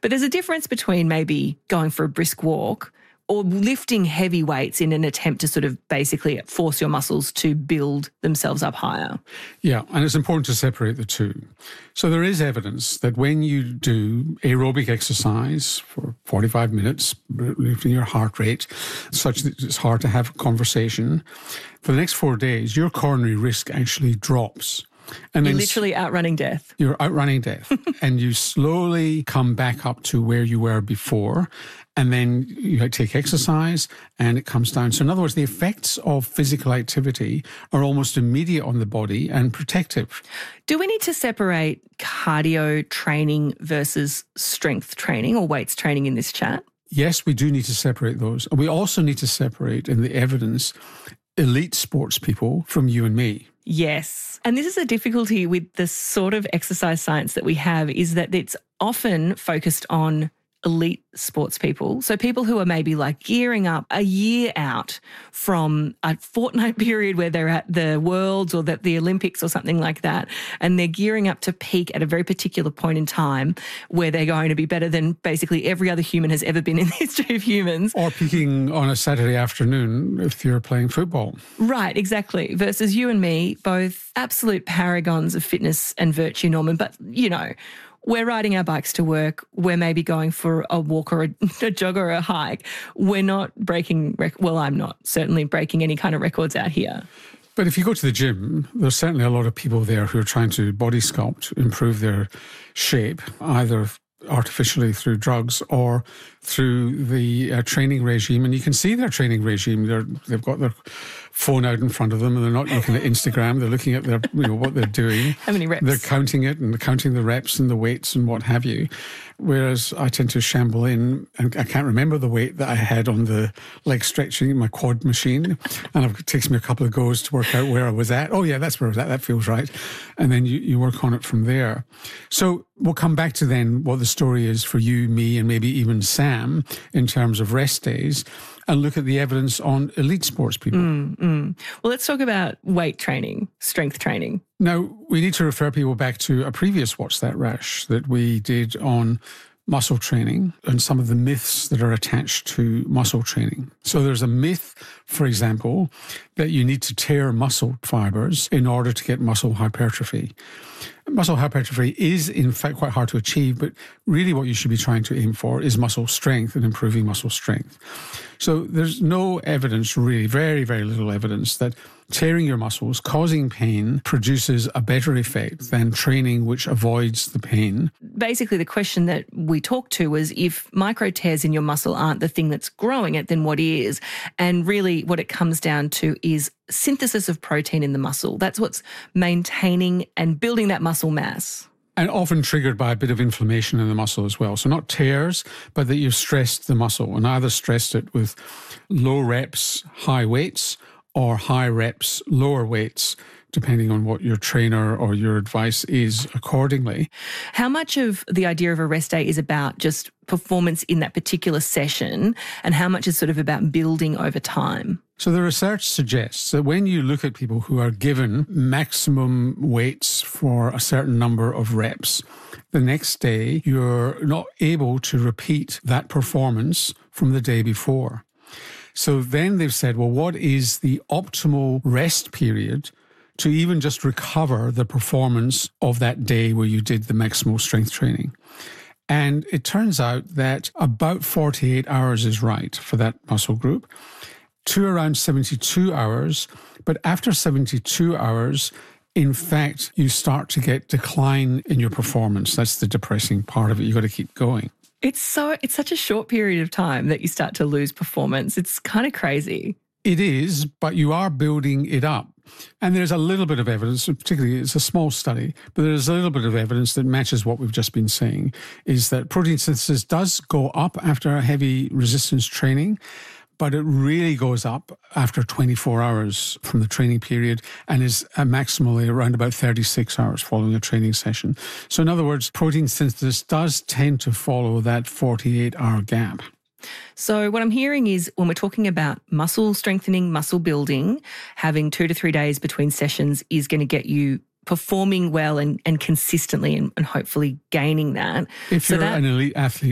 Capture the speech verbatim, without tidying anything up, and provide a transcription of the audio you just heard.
But there's a difference between maybe going for a brisk walk or lifting heavy weights in an attempt to sort of basically force your muscles to build themselves up higher. Yeah, and it's important to separate the two. So there is evidence that when you do aerobic exercise for forty-five minutes, lifting your heart rate such that it's hard to have a conversation, for the next four days, your coronary risk actually drops. And You're then literally outrunning death. You're outrunning death. And you slowly come back up to where you were before. And then you take exercise and it comes down. So in other words, the effects of physical activity are almost immediate on the body and protective. Do we need to separate cardio training versus strength training or weights training in this chat? Yes, we do need to separate those. And we also need to separate in the evidence elite sports people from you and me. Yes. And this is a difficulty with the sort of exercise science that we have, is that it's often focused on elite sports people. So people who are maybe like gearing up a year out from a fortnight period where they're at the Worlds or that the Olympics or something like that, and they're gearing up to peak at a very particular point in time where they're going to be better than basically every other human has ever been in the history of humans. Or peaking on a Saturday afternoon if you're playing football. Right, exactly. Versus you and me, both absolute paragons of fitness and virtue, Norman, but, you know, we're riding our bikes to work. We're maybe going for a walk or a, a jog or a hike. We're not breaking, rec- well, I'm not certainly breaking any kind of records out here. But if you go to the gym, there's certainly a lot of people there who are trying to body sculpt, improve their shape, either artificially through drugs or through the uh, training regime. And you can see their training regime. They're, they've got their phone out in front of them and they're not looking at Instagram. They're looking at their, you know, what they're doing. How many reps? They're counting it and counting the reps and the weights and what have you. Whereas I tend to shamble in and I can't remember the weight that I had on the leg stretching, my quad machine. And it takes me a couple of goes to work out where I was at. Oh yeah, that's where I was at. That feels right. And then you, you work on it from there. So we'll come back to then what the story is for you, me, and maybe even Sam in terms of rest days, and look at the evidence on elite sports people. Mm, mm. Well, let's talk about weight training, strength training. Now, we need to refer people back to a previous What's That Rash that we did on muscle training and some of the myths that are attached to muscle training. So there's a myth, for example, that you need to tear muscle fibers in order to get muscle hypertrophy. Muscle hypertrophy is, in fact, quite hard to achieve, but really what you should be trying to aim for is muscle strength and improving muscle strength. So there's no evidence, really, very, very little evidence that tearing your muscles, causing pain, produces a better effect than training which avoids the pain. Basically, the question that we talked to was if micro tears in your muscle aren't the thing that's growing it, then what is? And really what it comes down to is synthesis of protein in the muscle. That's what's maintaining and building that muscle mass. And often triggered by a bit of inflammation in the muscle as well. So not tears, but that you've stressed the muscle and either stressed it with low reps, high weights, or high reps, lower weights, depending on what your trainer or your advice is accordingly. How much of the idea of a rest day is about just performance in that particular session and how much is sort of about building over time? So the research suggests that when you look at people who are given maximum weights for a certain number of reps, the next day you're not able to repeat that performance from the day before. So then they've said, well, what is the optimal rest period to even just recover the performance of that day where you did the maximal strength training? And it turns out that about forty-eight hours is right for that muscle group, to around seventy-two hours. But after seventy-two hours, in fact, you start to get decline in your performance. That's the depressing part of it. You've got to keep going. It's so it's such a short period of time that you start to lose performance. It's kind of crazy. It is, but you are building it up. And there's a little bit of evidence, particularly it's a small study, but there's a little bit of evidence that matches what we've just been saying, is that protein synthesis does go up after a heavy resistance training, but it really goes up after twenty-four hours from the training period and is maximally around about thirty-six hours following a training session. So in other words, protein synthesis does tend to follow that forty-eight hour gap. So what I'm hearing is when we're talking about muscle strengthening, muscle building, having two to three days between sessions is going to get you performing well and, and consistently and, and hopefully gaining that. If so you're that, an elite athlete